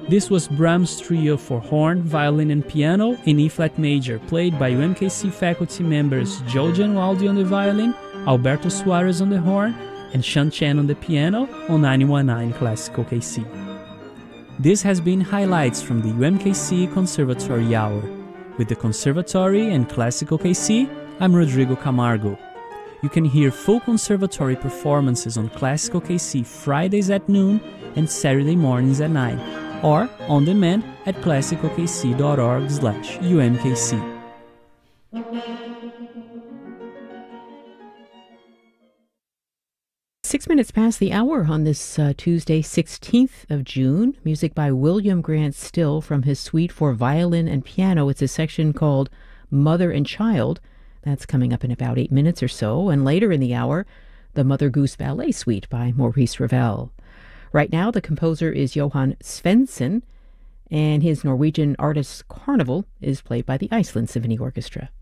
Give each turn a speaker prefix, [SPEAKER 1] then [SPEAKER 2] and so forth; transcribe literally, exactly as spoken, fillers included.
[SPEAKER 1] This was Brahms' trio for horn, violin, and piano in E-flat major, played by U M K C faculty members Joe Genualdi on the violin, Alberto Suarez on the horn, and Sean Chen on the piano on ninety-one point nine Classical K C. This has been highlights from the U M K C Conservatory Hour. With the Conservatory and Classical K C, I'm Rodrigo Camargo. You can hear full conservatory performances on Classical K C Fridays at noon and Saturday mornings at nine, or on demand at classicalkc.org slash UMKC.
[SPEAKER 2] Six minutes past the hour on this uh, Tuesday, sixteenth of June. Music by William Grant Still from his suite for violin and piano. It's a section called Mother and Child. That's coming up in about eight minutes or so. And later in the hour, the Mother Goose Ballet Suite by Maurice Ravel. Right now, the composer is Johan Svensson, and his Norwegian Artists Carnival is played by the Iceland Symphony Orchestra.